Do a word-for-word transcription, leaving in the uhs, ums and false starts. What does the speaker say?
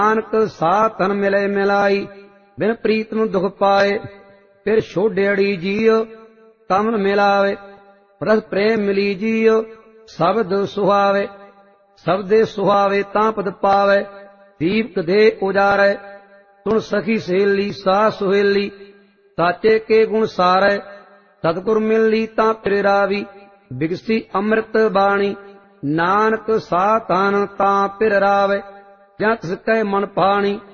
ਨਾਨਕ ਸਾਹ ਤਨ ਮਿਲੇ ਮਿਲਾਈ, ਬਿਨ ਪ੍ਰੀਤ ਨੂੰ ਦੁਖ ਪਾਏ। ਫਿਰ ਛੋਡਿਆੜੀ ਜੀਉ ਕਮਨ ਮਿਲਾਵੇ, ਰਸ ਪ੍ਰੇਮ ਮਿਲੀ ਜੀਉ ਸ਼ਬਦ ਸੁਹਾਵੇ। ਸ਼ਬਦੇ ਸੁਹਾਵੇ ਤਾਂ ਪਦ ਪਾਵੇ, ਦੀਪਕ ਦੇ ਉਜਾਰੈ। ਸੁਣ ਸਖੀ ਸਹੇਲੀ ਸਾਹ ਸੁਹੇਲੀ, ਸਾਚੇ ਕੇ ਗੁਣ ਸਾਰੈ। ਸਤਿਗੁਰ ਮਿਲੀ ਤਾਂ ਫਿਰ ਰਾਵੀ, ਬਿਗਸੀ ਅੰਮ੍ਰਿਤ ਬਾਣੀ। ਨਾਨਕ ਸਾਹ ਤਨ ਤਾਂ ਫਿਰ ਰਾਵੇ, ਜਾਂ ਤਿਸ ਕੈ ਮਨ ਭਾਣੀ।